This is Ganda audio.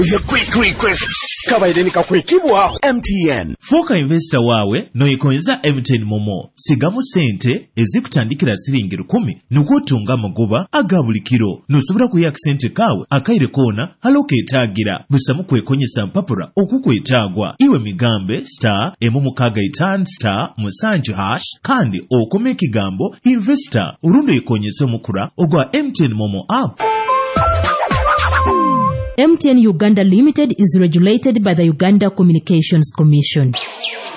MTN Fuka investor wawe noyikonza MTN Momo sigamu sente ezikutandikira siringi 10 nukutunga magoba agabulikiro nosobora kuya sente kawe akaire kona haloketagira busamu kwekonyesa mpapura okukwetagwa iwe migambe star emukaga itan star musanju hash kandi okome kigambo investor urundo yikonyesa mukura ogwa MTN Momo app. MTN Uganda Limited is regulated by the Uganda Communications Commission.